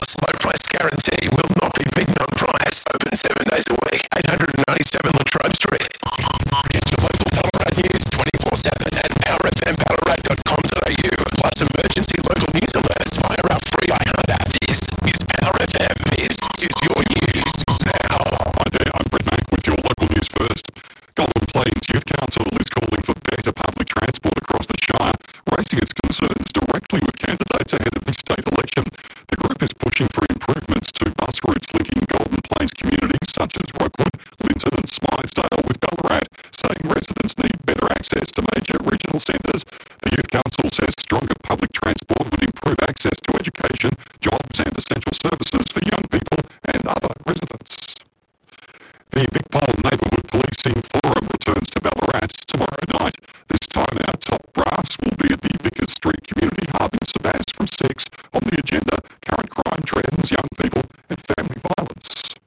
Stores. Low price guarantee will not be beaten on price. Open 7 days a week. 897 Latrobe Street. Get your local Ballarat news 24/7 at powerfmballarat.com.au. Plus emergency local news alerts via our free iHeart app. This is Power FM. This is your news now. Hi there, I'm Brett Mack with your local news first. Golden Plains Youth Council is calling for better public transport across the Shire, raising its concerns directly with candidates ahead of the state election. The group is pushing for improvements to bus routes linking Golden Plains communities such as Rookwood, Linton and Smythesdale with Ballarat, saying residents need better access to major regional centres. The Youth Council says stronger public transport would improve access to education, jobs and essential services for young people and other residents. The Big Pole Neighbourhood Policing Forum returns to Ballarat tomorrow night. This time our top brass will be at the Vickers Street Community Hub in Sebas from 6. On the agenda, current crime trends, young people and family violence.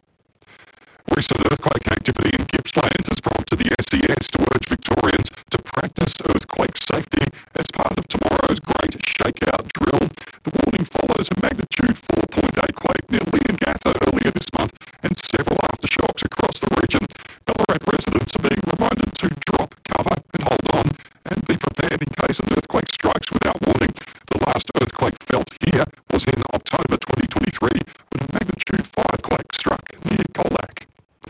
Recent earthquake activity in Gippsland has prompted the SES to urge Victorians to practice earthquake safety as part of tomorrow's Great Shakeout Drill. The warning follows a magnitude 4.8 quake near Leongatha earlier this month and several aftershocks across the region. Ballarat residents are being reminded to drop cover and hold on and be prepared in case an earthquake strikes without warning. The last earthquake felt here was in October 2023 when a magnitude 5 quake struck near Colac.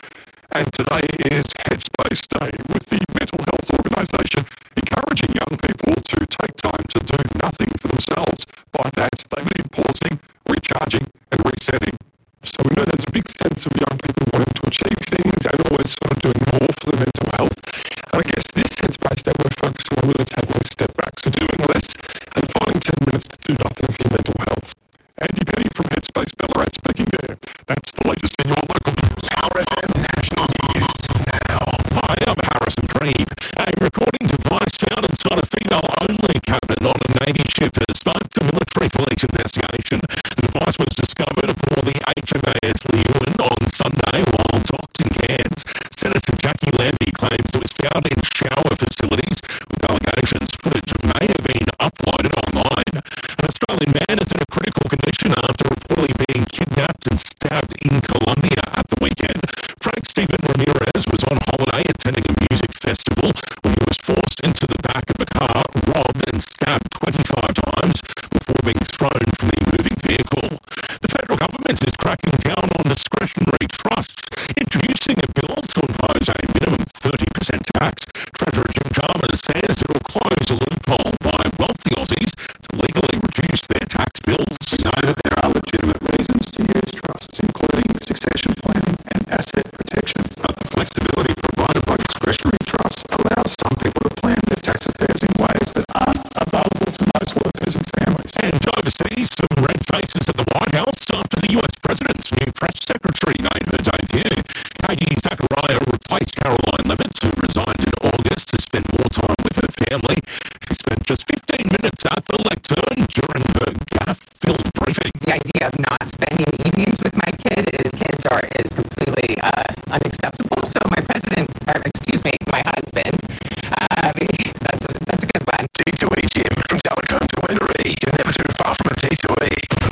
And today is Headspace Day, with the mental health organisation encouraging young people to take time to do nothing for themselves. By that, they mean pausing, recharging and resetting. So we know there's a big sense of young people wanting to achieve things and always sort of doing more for their mental health. And I guess this Headspace Day we're focusing on really taking a step back, so doing less and finding 10 minutes to do nothing for your mental health. Andy Penny from Headspace Ballarat speaking there. That's the latest in your local news. Power FM National News now. Hi, I'm Harrison Reeve. A recording device found inside a female-only cabin on a Navy ship has sparked a military police investigation. The device was discovered aboard the HMAS Leeuwin on Sunday while docked in Cairns. Senator Jackie Lambie claims it was found in shower facilities, with allegations footage may have been uploaded online. An Australian man is in a critical condition after reportedly being kidnapped and stabbed in Colombia at the weekend. Frank Stephen Ramirez was on holiday attending a music festival when he was forced into the back of a car, robbed and stabbed 25 times before being thrown from the moving vehicle. The federal government is cracking down on discretionary trusts, introducing a bill to impose a minimum 30% tax. Treasurer Jim Chalmers says it will close a loophole by wealthy Aussies to legally reduce their tax bills. We know that there are legitimate reasons to use trusts, including succession planning and asset protection. But the flexibility provided by discretionary trusts allows some people to plan their tax affairs in ways that aren't available to most workers and families. And overseas, some red faces at the White House after the US president's new press secretary made her debut. Katie Zachariah replaced Caroline Levitt, who resigned in August to spend more time with her family. She spent just 15 minutes at the lectern during her gaffe-filled briefing. The idea of not spending evenings with my kids is completely unacceptable. So my husband, that's a good one. T2E Gym, from Telecom to Wendouree. You're never too far from a T2E.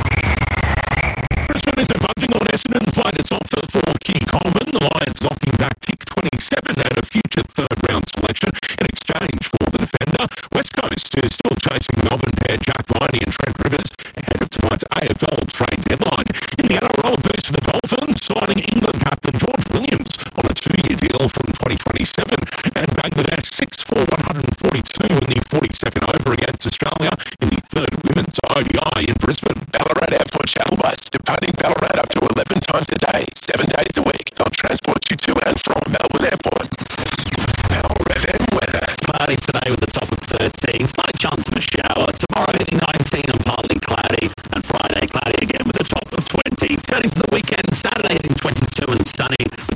Brisbane is embarking on Essendon's latest offer for King Coleman. The Lions knocking back pick 27 and a future third-round selection in exchange for the defender. West Coast is still chasing Melbourne pair Jack Viney and Trent Rivers ahead of tonight's AFL trade deadline. In the NRL, a boost for the Dolphins, signing England captain George Williams on a 2-year deal from 2027. And Bangladesh 6-4-142 in the 42nd over against Australia in the third women's ODI in Brisbane. Ballarat Airport shuttle bus departing Ballarat up to 11 times a day, 7 days a week. They'll transport you to and from Melbourne Airport. Power FM weather. Cloudy today with a top of 13. Slight chance of a shower. Tomorrow hitting 19 and partly cloudy. And Friday cloudy again with a top of 20. Turning to the weekend, Saturday hitting 22 and sunny with